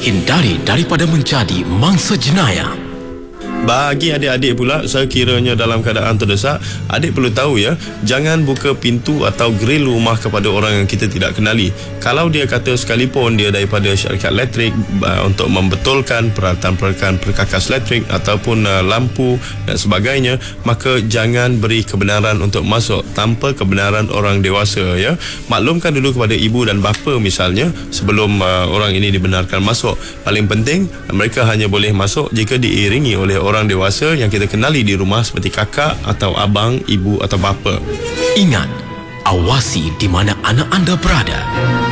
hindari daripada menjadi mangsa jenayah. Bagi adik-adik pula, sekiranya dalam keadaan terdesak, adik perlu tahu ya, jangan buka pintu atau grill rumah kepada orang yang kita tidak kenali. Kalau dia kata sekalipun dia daripada syarikat elektrik untuk membetulkan peralatan-peralatan perkakas elektrik ataupun lampu dan sebagainya, maka jangan beri kebenaran untuk masuk tanpa kebenaran orang dewasa ya. Maklumkan dulu kepada ibu dan bapa misalnya sebelum orang ini dibenarkan masuk. Paling penting, mereka hanya boleh masuk jika diiringi oleh orang dewasa yang kita kenali di rumah seperti kakak atau abang, ibu atau bapa. Ingat, awasi di mana anak anda berada.